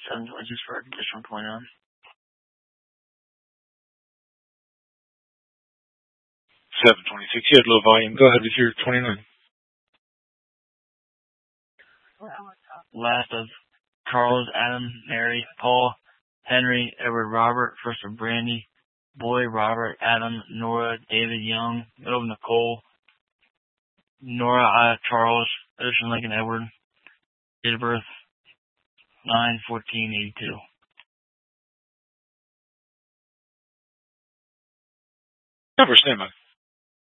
726 for additional 29. 726. You had low volume. Go ahead with your 29. Last of Charles, Adam, Mary, Paul, Henry, Edward, Robert, first of Brandy, Boy, Robert, Adam, Nora, David, Young, middle of Nicole, Nora, Charles, Ocean, Lincoln, Edward, date of birth 9/14/82. Number, stand by.